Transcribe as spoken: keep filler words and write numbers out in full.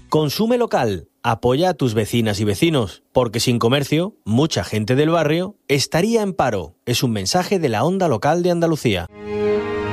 Consume local, apoya a tus vecinas y vecinos, porque sin comercio, mucha gente del barrio estaría en paro. Es un mensaje de la Onda Local de Andalucía.